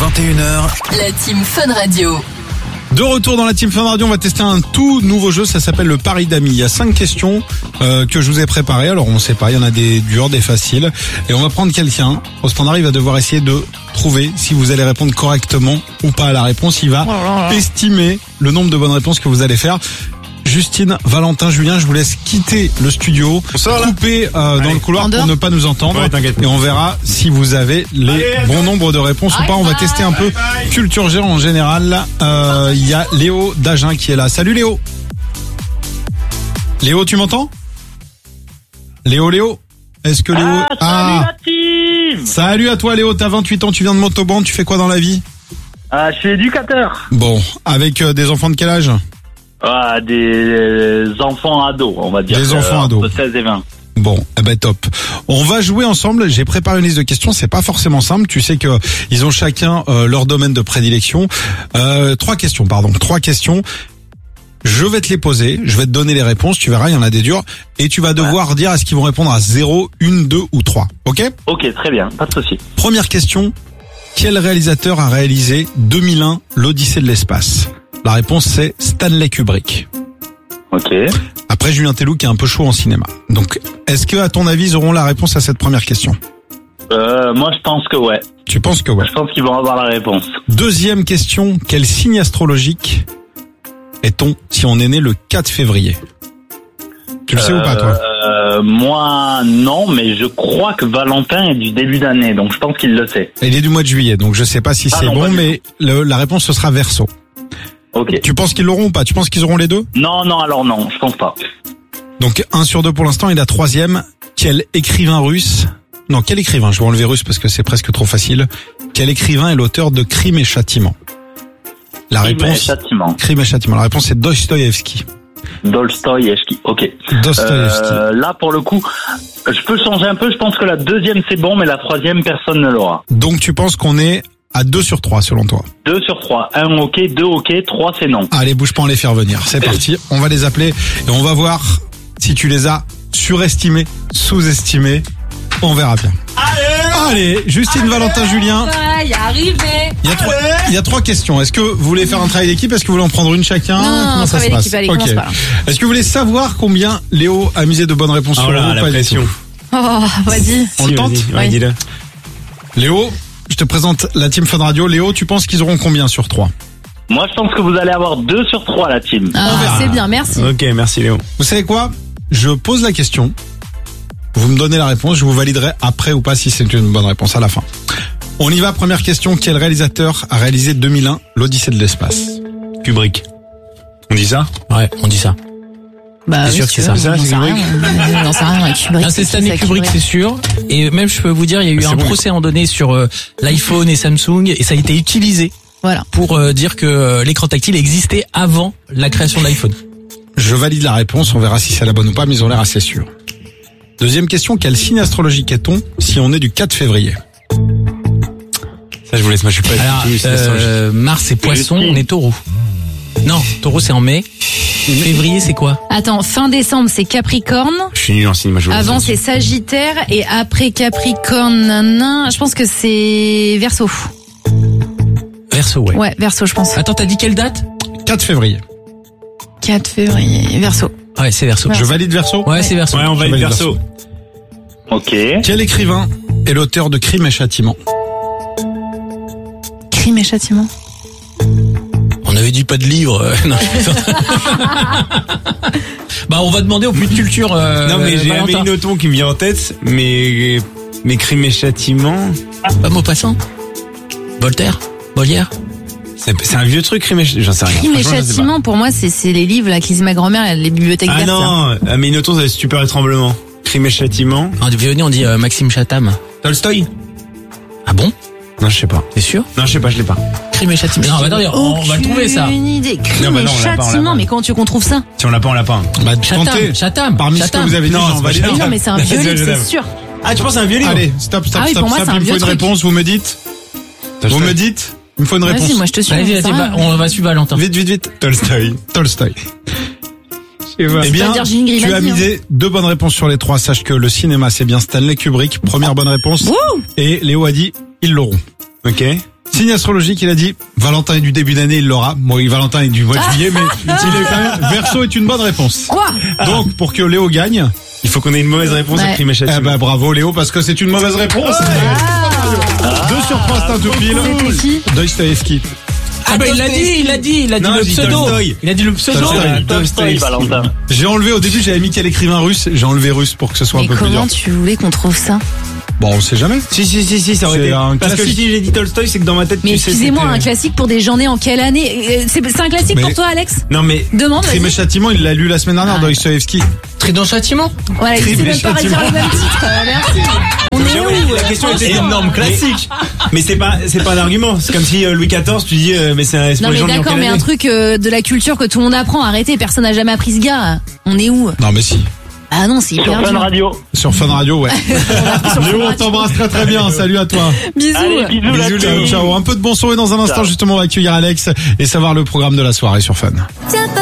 21h. La Team Fun Radio. De retour dans la Team Fun Radio, on va tester un tout nouveau jeu, ça s'appelle le Pari d'amis. Il y a 5 questions que je vous ai préparées, alors on ne sait pas, il y en a des dures, des faciles. Et on va prendre quelqu'un, au standard il va devoir essayer de trouver si vous allez répondre correctement ou pas à la réponse. Il va estimer le nombre de bonnes réponses que vous allez faire. Justine, Valentin, Julien, je vous laisse quitter le studio, couper dans le couloir pour ne pas nous entendre, et on verra si vous avez les bons nombres de réponses ou pas. On va tester un peu culture G en général. Il y a Léo d'Agen qui est là. Salut Léo. Léo, tu m'entends? Léo, est-ce que Léo... Salut la team. Salut à toi Léo, t'as 28 ans, tu viens de Montauban, tu fais quoi dans la vie? Je suis éducateur. Bon, avec des enfants de quel âge? Des enfants ados, on va dire. Des enfants ados. Entre 16 et 20. Bon, top. On va jouer ensemble. J'ai préparé une liste de questions. C'est pas forcément simple. Tu sais que ils ont chacun leur domaine de prédilection. 3 questions. Je vais te les poser. Je vais te donner les réponses. Tu verras, il y en a des dures. Et tu vas devoir dire est-ce qu'ils vont répondre à 0, 1, 2 ou 3. Ok? Ok, très bien. Pas de souci. Première question. Quel réalisateur a réalisé 2001, l'Odyssée de l'espace? La réponse c'est Stanley Kubrick. Ok. Après Julien Tellou qui est un peu chaud en cinéma. Donc, est-ce que à ton avis ils auront la réponse à cette première question? Moi je pense que ouais. Tu penses que ouais? Je pense qu'ils vont avoir la réponse. Deuxième question, quel signe astrologique est-on si on est né le 4 février? Tu le sais ou pas toi? Moi non, mais je crois que Valentin est du début d'année, donc je pense qu'il le sait. Il est du mois de juillet, donc je sais pas si c'est bon, mais la réponse ce sera Verseau. Ok. Tu penses qu'ils l'auront ou pas? Tu penses qu'ils auront les deux? Non, alors non, je pense pas. Donc 1 sur 2 pour l'instant. Et la troisième, quel écrivain russe... Non, quel écrivain? Je vais enlever russe parce que c'est presque trop facile. Quel écrivain est l'auteur de Crime et Châtiment? La réponse... Crime et Châtiment. La réponse c'est Dostoïevski. Ok. Dostoïevski. Là pour le coup, je peux changer un peu. Je pense que la deuxième c'est bon, mais la troisième personne ne l'aura. Donc tu penses qu'on est à 2 sur 3 selon toi? 2 sur 3. 1 ok, 2 ok, 3 c'est non. Allez, bouge pas, on les fait revenir. C'est parti. On va les appeler et on va voir si tu les as surestimés, sous-estimés. On verra bien. Allez, Justine, Valentin, Julien. Y arrivé. Il y a 3 questions. Est-ce que vous voulez faire un travail d'équipe? Est-ce que vous voulez en prendre une chacun? Non, ça se passe? allez, commence par là. Est-ce que vous voulez savoir combien Léo a misé de bonnes réponses sur vous? La pression. Oh, vas-y. On le tente? Ouais, dis-le. Léo, je te présente la Team Fun Radio. Léo, tu penses qu'ils auront combien sur 3? Moi, je pense que vous allez avoir 2 sur 3, la team. C'est bien, merci. Ok, merci Léo. Vous savez quoi? Je pose la question. Vous me donnez la réponse. Je vous validerai après ou pas si c'est une bonne réponse à la fin. On y va. Première question. Quel réalisateur a réalisé 2001, l'Odyssée de l'espace? Kubrick. On dit ça? Ouais, on dit ça. Bah, c'est sûr que c'est ça. J'en sais rien. J'en sais rien. Kubrick. C'est Stanley Kubrick, c'est sûr. Et même, je peux vous dire, il y a eu un procès en donné sur l'iPhone et Samsung, et ça a été utilisé. Voilà. Pour dire que l'écran tactile existait avant la création de l'iPhone. Je valide la réponse. On verra si c'est la bonne ou pas, mais ils ont l'air assez sûrs. Deuxième question. Quel signe astrologique est-on si on est du 4 février? Ça, je vous laisse. Moi, je suis pas Alors, du tout Mars et Poisson, on est Taureau. Non, Taureau c'est en mai. Février c'est quoi? Attends, fin décembre c'est Capricorne. Je suis nul en cinéma. Avant c'est Sagittaire et après Capricorne, je pense que c'est Verseau. Verseau, ouais. Ouais, Verseau, je pense. Attends, t'as dit quelle date? 4 février. 4 février, Verseau. Ouais, c'est Verseau. Je valide Verseau? Ouais, c'est Verseau. Ouais, on valide Verseau. Ok. Quel écrivain est l'auteur de Crime et Châtiment? Crime et Châtiment. On avait dit pas de livre. Non, bah, on va demander au plus de culture. Non, mais j'ai un Valentin. Minoton qui me vient en tête, mais Crime et Châtiment. Pas Maupassant. Voltaire. Molière. C'est un vieux truc, Crime et Châtiment. J'en sais rien. Crime et Franchement, je sais pas. Châtiment, pour moi, c'est les livres là, qu'ils ma grand-mère, les bibliothèques Ah vertes. non, à Minoton, ça va être Stupeur et Tremblement. Crime et Châtiment. En Viognier, on dit Maxime Chatham. Tolstoï. Ah bon? Non, je sais pas. T'es sûr? Non, je sais pas, je l'ai pas. Crime et Châtiment. Non, attendez, on va le trouver ça. Une idée. Crime Non, bah et non, on l'a pas, on l'a Châtiment, pas. mais comment tu veux qu'on trouve ça? Si on l'a pas, on l'a pas. Bah, tentez. Chatham. Parmi ce que vous avez dit, Non, j'en c'est valide. pas Mais non, mais c'est un vieux livre, c'est sûr. Ah, tu penses à un vieux livre? Allez, stop. Ah oui, pour moi, c'est un Il me faut vieux une truc. réponse, vous me dites. Vous me dites. Il me faut une réponse. Vas-y, moi je te suis. Vas-y, on va suivre Valentin. Vite. Tolstoï. Eh bien, Virginie tu Grimaldi, as misé 2 bonnes réponses sur les 3. Sache que le cinéma, c'est bien Stanley Kubrick. Première bonne réponse. Wouh. Et Léo a dit, ils l'auront. Ok. Signe astrologique, il a dit Valentin est du début d'année, il l'aura. Bon, oui, Valentin est du mois de juillet, mais il est quand même. Verseau est une bonne réponse. Quoi? Donc, pour que Léo gagne, Il faut qu'on ait une mauvaise réponse à Ouais. crime et châtiment. eh ben bravo Léo, parce que c'est une mauvaise réponse. 2 sur 3, c'est un tout pile. C'était qui? Dostoïevski. Ah bah il l'a dit Non, le j'ai dit pseudo. Tolstoï. Il a dit le pseudo. Tolstoï, Valentin. J'ai enlevé au début, j'avais mis quel écrivain russe, j'ai enlevé russe pour que ce soit Mais un peu plus dur. comment tu voulais qu'on trouve ça? Bon, on sait jamais. Si, ça aurait C'est été. un Parce que classique. si j'ai dit Tolstoï, c'est que dans ma tête, Mais tu sais. excusez-moi, c'était- un classique pour des gens nés en quelle année? C'est un classique Mais- pour toi, Alex? Non, mais. Demande. Crime et vas-y. châtiment, il l'a lu la semaine dernière, Ah. Dostoïevski. Trident châtiment. Voilà, il sait Crime et même pas châtiment. dire le même titre. Merci. On est où? La question était Énorme classique. Mais c'est pas un argument. C'est comme si Louis XIV, tu dis, mais c'est Non pour les mais gens nés en d'accord, quelle mais un année truc de la culture que tout le monde apprend. Arrêtez, personne n'a jamais appris ce gars. On est où? Non, mais si. Ah non, c'est Sur hyper Fun dur. Radio. Sur Fun Radio, ouais. Léo, on t'embrasse très très bien. Salut à toi. Bisous. Allez, bisous, la Bisous, ciao, team. ciao. Un peu de bon son et dans un instant, Ciao. justement, on va accueillir Alex et savoir le programme de la soirée sur Fun.